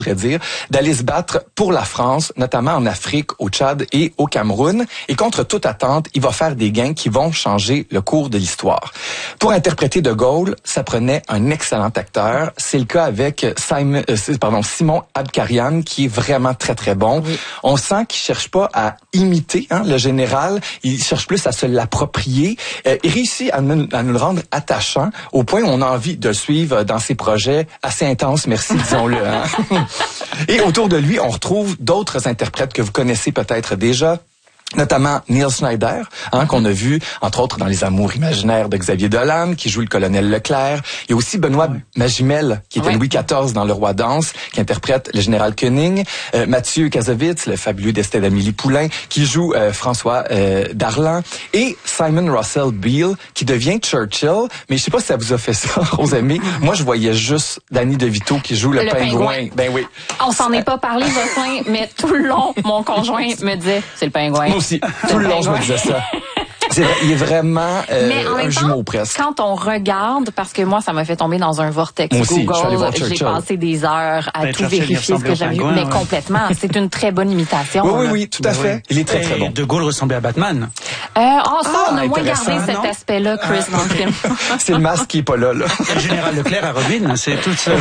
dire, d'aller se battre pour la France, notamment en Afrique, au Tchad et au Cameroun. Et contre toute attente, il va faire des gains qui vont changer le cours de l'histoire. Pour interpréter De Gaulle, ça prenait un excellent acteur. C'est le cas avec Simon Abkarian, qui est vraiment très, très bon. Oui. On sent qu'il cherche pas à imiter le général, il cherche plus à se l'approprier. Il réussit à nous le rendre attachant, au point où on a envie de le suivre dans ses projets assez intenses, merci, disons-le. Et autour de lui, on retrouve d'autres interprètes que vous connaissez peut-être déjà, notamment Neil Schneider, qu'on a vu, entre autres, dans Les Amours imaginaires de Xavier Dolan, qui joue le colonel Leclerc. Il y a aussi Benoît Magimel, qui était Louis XIV dans Le Roi Danse, qui interprète le général Koenig. Mathieu Kassovitz, le fabuleux destin d'Amélie Poulain, qui joue François Darlan. Et Simon Russell Beale, qui devient Churchill. Mais je sais pas si ça vous a fait ça, Rosemée. Moi, je voyais juste Danny DeVito qui joue le pingouin. Ben oui. On s'en est pas parlé, Jocelyn, mais tout le long, mon conjoint me disait, c'est le pingouin. Moi aussi. Tout le long, je me disais ça. Il est vraiment un jumeau presque. Quand on regarde, parce que moi, ça m'a fait tomber dans un vortex Google, j'ai passé des heures à tout vérifier ce que j'avais vu, mais complètement. C'est une très bonne imitation. Oui, tout à fait. Il est très, très bon. De Gaulle ressemblait à Batman. On a moins gardé cet aspect-là, Chris, dans le film. C'est le masque qui est pas là. Le général Leclerc à Robin, c'est tout ça.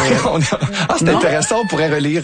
C'est intéressant, on pourrait relire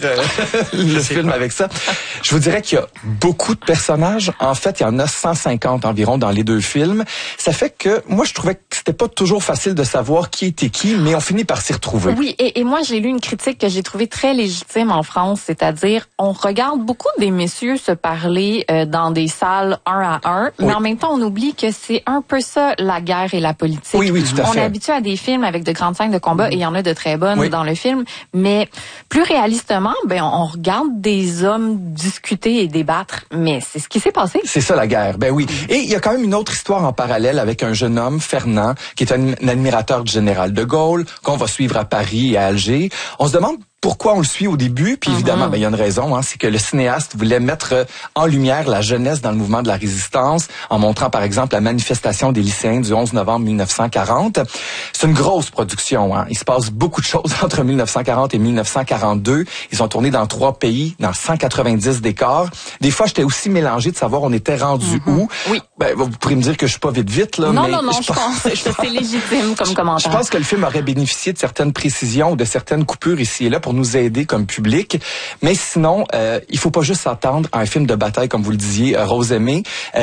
le film avec ça. Je vous dirais qu'il y a beaucoup de personnages. En fait, il y en a 150 environ dans les deux films. Ça fait que moi, je trouvais que c'était pas toujours facile de savoir qui était qui, mais on finit par s'y retrouver. Oui, et moi, j'ai lu une critique que j'ai trouvée très légitime en France, c'est-à-dire, on regarde beaucoup des messieurs se parler dans des salles un à un, mais en même temps, on oublie que c'est un peu ça, la guerre et la politique. Oui, tout à fait. On est habitué à des films avec de grandes scènes de combat, et il y en a de très bonnes dans le film, mais plus réalistement, on regarde des hommes discuter et débattre, mais c'est ce qui s'est passé. C'est ça, la guerre. Ben oui. Et il y a quand même une autre histoire en parallèle avec un jeune homme, Fernand, qui est un admirateur du général de Gaulle, qu'on va suivre à Paris et à Alger. On se demande pourquoi on le suit au début, puis évidemment, il y a une raison, c'est que le cinéaste voulait mettre en lumière la jeunesse dans le mouvement de la résistance, en montrant par exemple la manifestation des lycéens du 11 novembre 1940. C'est une grosse production, Il se passe beaucoup de choses entre 1940 et 1942. Ils ont tourné dans 3 pays, dans 190 décors. Des fois, j'étais aussi mélangé de savoir on était rendu où. Oui. Vous pourrez me dire que je suis pas vite, là. Non, je pense que c'est légitime comme commentaire. Je pense que le film aurait bénéficié de certaines précisions ou de certaines coupures ici et là pour nous aider comme public. Mais sinon, il faut pas juste s'attendre à un film de bataille, comme vous le disiez, Rosemée,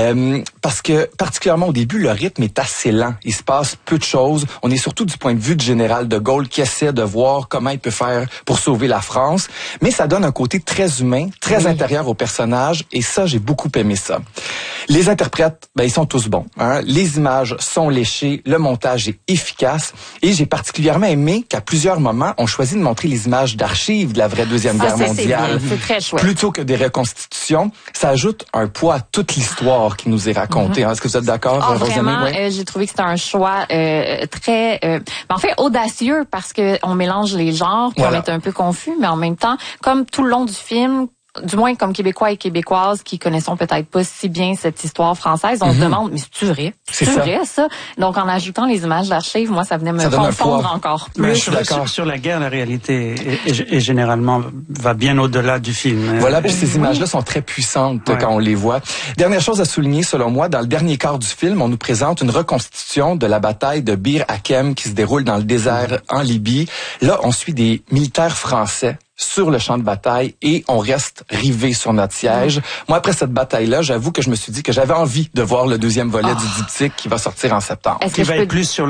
parce que particulièrement au début, le rythme est assez lent. Il se passe peu de choses. On est surtout du point de vue du général de Gaulle qui essaie de voir comment il peut faire pour sauver la France. Mais ça donne un côté très humain, très intérieur au personnage, et ça, j'ai beaucoup aimé ça. Les interprètes, ils sont tous bons. Les images sont léchées, le montage est efficace, et j'ai particulièrement aimé qu'à plusieurs moments, on choisit de montrer les images d'archives de la vraie Deuxième Guerre mondiale. C'est très chouette. Plutôt que des reconstitutions. Ça ajoute un poids à toute l'histoire qui nous est racontée. Est-ce que vous êtes d'accord, Rosemée? Vraiment, j'ai trouvé que c'était un choix très, en fait, audacieux, parce que on mélange les genres, puis on est un peu confus, mais en même temps, comme tout le long du film, du moins comme Québécois et Québécoises qui connaissons peut-être pas si bien cette histoire française, on se demande, mais c'est-tu vrai? C'est vrai, ça? Donc, en ajoutant les images d'archives, moi, ça venait me confondre encore plus. Mais je suis d'accord. Sur la guerre, la réalité est généralement va bien au-delà du film. Voilà, puis ces images-là sont très puissantes quand on les voit. Dernière chose à souligner, selon moi, dans le dernier quart du film, on nous présente une reconstitution de la bataille de Bir Hakeim qui se déroule dans le désert en Libye. Là, on suit des militaires français sur le champ de bataille et on reste rivé sur notre siège. Moi, après cette bataille-là, j'avoue que je me suis dit que j'avais envie de voir le deuxième volet du diptyque qui va sortir en septembre. Qui va être plus sur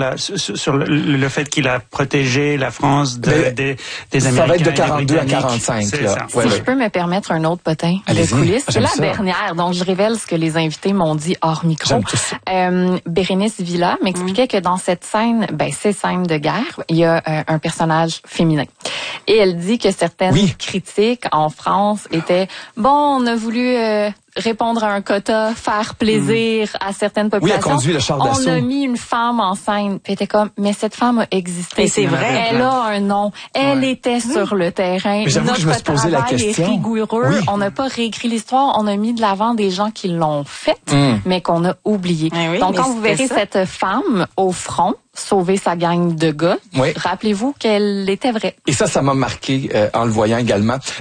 le fait qu'il a protégé la France des Américains. Ça va être de 42 à 45. Si je peux me permettre un autre potin de coulisses. C'est la dernière. Donc, je révèle ce que les invités m'ont dit hors micro. Bérénice Villa m'expliquait que dans cette scène, ces scènes de guerre, il y a un personnage féminin. Et elle dit que certaines critiques en France étaient on a voulu répondre à un quota, faire plaisir à certaines populations. Oui, elle conduit le char d'assaut. On a mis une femme en scène. Puis elle était comme, mais cette femme a existé. Et c'est vrai. Elle a un nom. Elle était sur le terrain. Mais j'avoue que je me suis posé la question. Est rigoureux. On n'a pas réécrit l'histoire. On a mis de l'avant des gens qui l'ont faite, mais qu'on a oublié. Donc, quand vous verrez cette femme au front, sauver sa gang de gars, rappelez-vous qu'elle était vraie. Et ça m'a marqué en le voyant également.